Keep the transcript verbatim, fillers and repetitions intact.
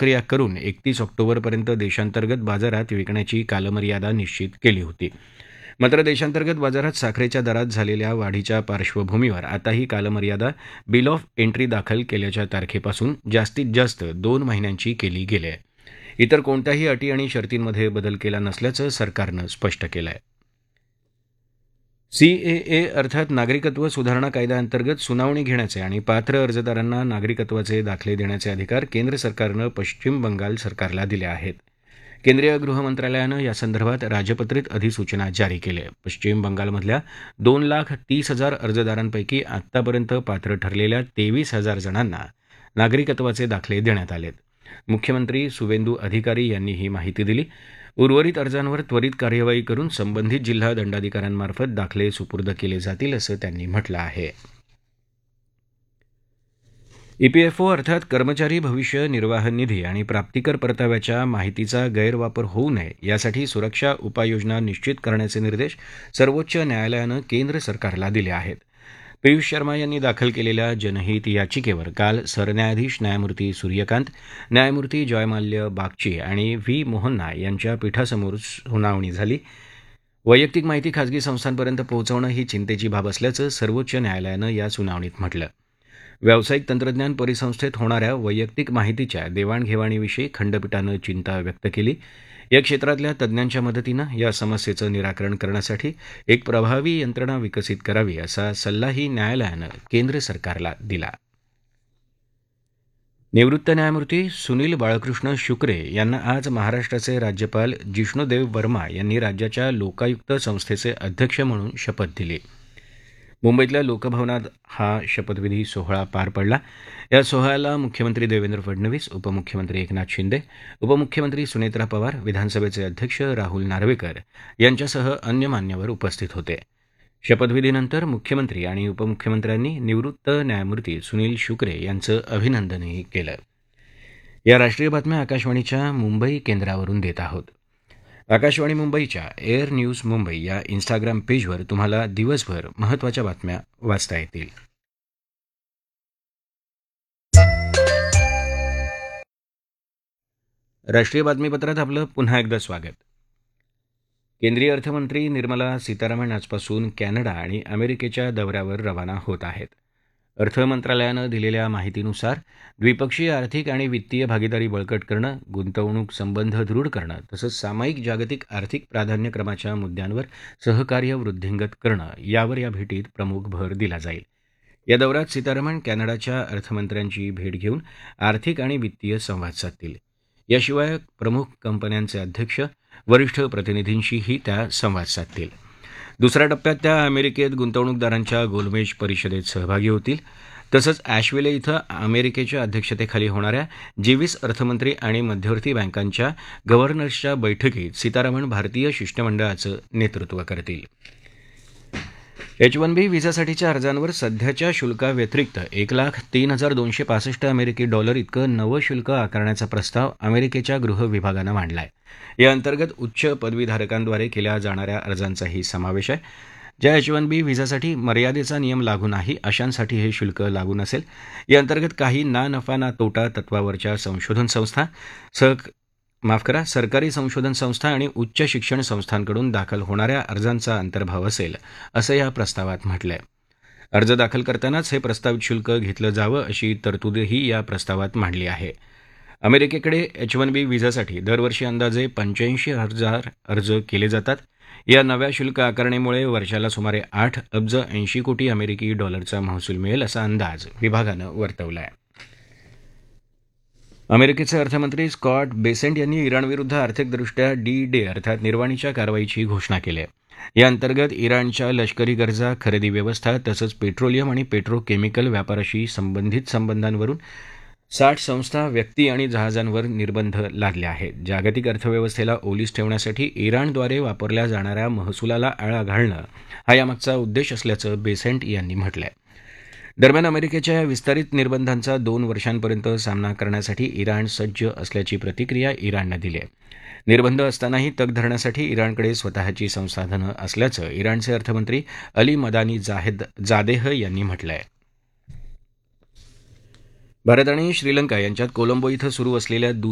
प्रक्रिया करून एकतीस ऑक्टोबरपर्यंत देशांतर्गत बाजारात विकण्याची कालमर्यादा निश्चित केली होती. मात्र देशांतर्गत बाजारात साखरेच्या दरात झालेल्या वाढीच्या पार्श्वभूमीवर आता ही कालमर्यादा बिल ऑफ एंट्री दाखल केल्याच्या तारखेपासून जास्तीत जास्त दोन महिन्यांची केली गेली आहे. इतर कोणत्याही अटी आणि शर्तींमध्ये बदल केला नसल्याचं सरकारनं स्पष्ट केलं आहे. सीएए अर्थात नागरिकत्व सुधारणा कायद्याअंतर्गत सुनावणी घेण्याचे आणि पात्र अर्जदारांना नागरिकत्वाचे दाखले देण्याचे अधिकार केंद्र सरकारनं पश्चिम बंगाल सरकारला दिले आहेत. केंद्रीय गृहमंत्रालयानं यासंदर्भात राजपत्रित अधिसूचना जारी केली आहे. पश्चिम बंगालमधल्या दोन लाख तीस हजार अर्जदारांपैकी आत्तापर्यंत पात्र ठरलेल्या तेवीस हजार जणांना नागरिकत्वाचे दाखले देण्यात आलेत. मुख्यमंत्री सुवेंदू अधिकारी यांनी ही माहिती दिली. उर्वरित अर्जांवर त्वरित कार्यवाही करून संबंधित जिल्हा दंडाधिकाऱ्यांमार्फत दाखले सुपूर्द केले जातील असं त्यांनी म्हटलं आहे. ईपीएफओ अर्थात कर्मचारी भविष्य निर्वाह निधी आणि प्राप्तिकर परताव्याच्या माहितीचा गैरवापर होऊ नये यासाठी सुरक्षा उपाययोजना निश्चित करण्याचे निर्देश सर्वोच्च न्यायालयानं केंद्र सरकारला दिले आहेत. पियुष शर्मा यांनी दाखल केलेल्या जनहित याचिकेवर काल सरन्यायाधीश न्यायमूर्ती सूर्यकांत, न्यायमूर्ती जयमाल्य बागची आणि व्ही मोहन्ना यांच्या पीठासमोर सुनावणी झाली. वैयक्तिक माहिती खाजगी संस्थांपर्यंत पोहोचवणं ही चिंतेची बाब असल्याचं सर्वोच्च न्यायालयानं या सुनावणीत म्हटलं. व्यावसायिक तंत्रज्ञान परिसंस्थेत होणाऱ्या वैयक्तिक माहितीच्या देवाणघेवाणीविषयी खंडपीठानं चिंता व्यक्त केली. या क्षेत्रातल्या तज्ज्ञांच्या मदतीनं या समस्येचं निराकरण करण्यासाठी एक प्रभावी यंत्रणा विकसित करावी असा सल्लाही न्यायालयानं केंद्र सरकारला दिला. निवृत्त न्यायमूर्ती सुनील बाळकृष्ण शुक्रे यांना आज महाराष्ट्राचे राज्यपाल जिष्णुदेव वर्मा यांनी राज्याच्या लोकायुक्त संस्थेचे अध्यक्ष म्हणून शपथ दिली. मुंबईतल्या लोकभवनात हा शपथविधी सोहळा पार पडला. या सोहळ्याला मुख्यमंत्री देवेंद्र फडणवीस, उपमुख्यमंत्री एकनाथ शिंदे, उपमुख्यमंत्री सुनेत्रा पवार, विधानसभेचे अध्यक्ष राहुल नार्वेकर यांच्यासह अन्य मान्यवर उपस्थित होते. शपथविधीनंतर मुख्यमंत्री आणि उपमुख्यमंत्र्यांनी निवृत्त न्यायमूर्ती सुनील शुक्रे यांचं अभिनंदनही केलं. या राष्ट्रीय बातम्या आकाशवाणीच्या मुंबई केंद्रावरून देत आहोत. आकाशवाणी मुंबईच्या एअर न्यूज मुंबई या इन्स्टाग्राम पेजवर तुम्हाला दिवसभर महत्त्वाच्या बातम्या वाचता येतील. राष्ट्रीय बातमीपत्रात आपलं पुन्हा एकदा स्वागत. केंद्रीय अर्थमंत्री निर्मला सीतारामन आजपासून कॅनडा आणि अमेरिकेच्या दौऱ्यावर रवाना होत आहेत. अर्थ मंत्रालयानं दिलेल्या माहितीनुसार द्विपक्षीय आर्थिक आणि वित्तीय भागीदारी बळकट करणं, गुंतवणूक संबंध दृढ करणं तसंच सामायिक जागतिक आर्थिक प्राधान्यक्रमाच्या मुद्द्यांवर सहकार्य वृद्धिंगत करणं यावर या भेटीत प्रमुख भर दिला जाईल. या दौऱ्यात सीतारामन कॅनडाच्या अर्थमंत्र्यांची भेट घेऊन आर्थिक आणि वित्तीय संवाद साधतील. याशिवाय प्रमुख कंपन्यांचे अध्यक्ष, वरिष्ठ प्रतिनिधींशीही त्या संवाद साधतील. दुसऱ्या टप्प्यात त्या अमेरिकेत गुंतवणूकदारांच्या गोलमेज परिषदेत सहभागी होतील. तसंच ॲशविले इथं अमेरिकेच्या अध्यक्षतेखाली होणाऱ्या जी वीस अर्थमंत्री आणि मध्यवर्ती बँकांच्या गव्हर्नर्सच्या बैठकीत सीतारामन भारतीय शिष्टमंडळाचं नेतृत्व करतील. एच वन बी व्हिसासाठीच्या अर्जांवर सध्याच्या शुल्काव्यतिरिक्त एक लाख तीन हजार दोनशे पासष्ट अमेरिकी डॉलर इतकं नवं शुल्क आकारण्याचा प्रस्ताव अमेरिकेच्या गृह विभागानं मांडला आहे. या अंतर्गत उच्च पदवीधारकांद्वारे केल्या जाणाऱ्या अर्जांचाही समावेश आहे. ज्या एच वन बी व्हिसासाठी मर्यादेचा नियम लागू नाही अशांसाठी हे शुल्क लागू नसेल. या अंतर्गत काही ना नफा ना तोटा तत्वावरच्या संशोधन संस्था, सह माफ करा सरकारी संशोधन संस्था आणि उच्च शिक्षण संस्थांकडून दाखल होणाऱ्या अर्जांचा अंतर्भाव असेल असं या प्रस्तावात म्हटलंय. अर्ज दाखल करतानाच हे प्रस्तावित शुल्क घेतलं जावं अशी तरतूदही या प्रस्तावात मांडली आहे. अमेरिकेकडे एच वन बी व्हिसासाठी दरवर्षी अंदाजे पंच्याऐंशी हजार अर्ज केले जातात. या नव्या शुल्क आकारणीमुळे वर्षाला सुमारे आठ अब्ज ऐंशी कोटी अमेरिकी डॉलरचा महसूल मिळेल असा अंदाज विभागानं वर्तवला आहे. अमेरिकेचे अर्थमंत्री स्कॉट बेसेंट यांनी इराणविरुद्ध आर्थिकदृष्ट्या डी डे अर्थात निर्वाणीच्या कारवाईची घोषणा केली आहे. या अंतर्गत इराणच्या लष्करी गरजा, खरेदी व्यवस्था तसंच पेट्रोलियम आणि पेट्रोकेमिकल व्यापाराशी संबंधित संबंधांवरून साठ संस्था, व्यक्ती आणि जहाजांवर निर्बंध लादले आहेत. जागतिक अर्थव्यवस्थेला ओलीस ठेवण्यासाठी इराणद्वारे वापरल्या जाणाऱ्या महसुलाला आळा घालणं हा यामागचा उद्देश असल्याचं बेसेंट यांनी म्हटलं आहे. दरम्यान अमेरिकेच्या या विस्तारित निर्बंधांचा दोन वर्षांपर्यंत सामना करण्यासाठी इराण सज्ज असल्याची प्रतिक्रिया इराणनं दिली आहे. निर्बंध असतानाही तग धरण्यासाठी इराणकडे स्वतःची संसाधनं असल्याचं इराणचे अर्थमंत्री अली मदानी जाहेद जादेह यांनी म्हटलं आहे. भारत आणि श्रीलंका यांच्यात कोलंबो इथं सुरू असलेल्या